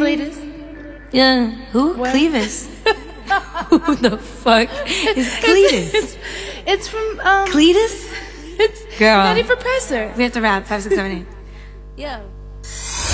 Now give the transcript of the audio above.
Cletus? Yeah. Who? What? Clevis. Who the fuck is Cletus? It's from Cletus? It's Girl. Nutty Professor. We have to wrap. 5, 6, 7, 8. Yeah.